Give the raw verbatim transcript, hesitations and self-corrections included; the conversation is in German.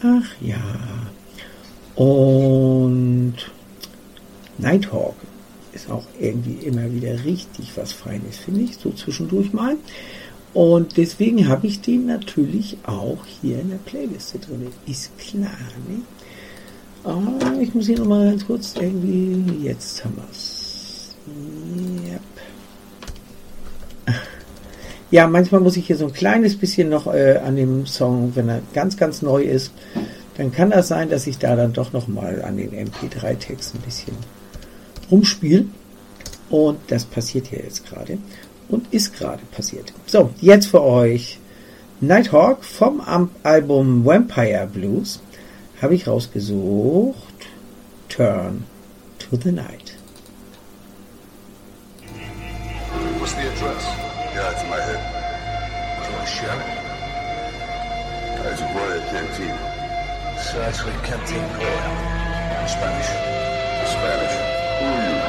Ach ja. Und Nighthawk ist auch irgendwie immer wieder richtig was Feines, finde ich, so zwischendurch mal. Und deswegen habe ich den natürlich auch hier in der Playliste drin. Ist klar, ne? Oh, ich muss hier nochmal ganz kurz irgendwie... Jetzt haben wir es. Yep. Ja, manchmal muss ich hier so ein kleines bisschen noch äh, an dem Song, wenn er ganz, ganz neu ist, dann kann das sein, dass ich da dann doch nochmal an den M P drei Text ein bisschen rumspiele. Und das passiert hier jetzt gerade. Und ist gerade passiert. So, jetzt für euch Nighthawk vom Album Vampire Blues habe ich rausgesucht Turn to the Night. What's the address? Yeah, it's in my head. Do you want to share it? As Royal Canteen. It's actually Canteen Royal in Spanish.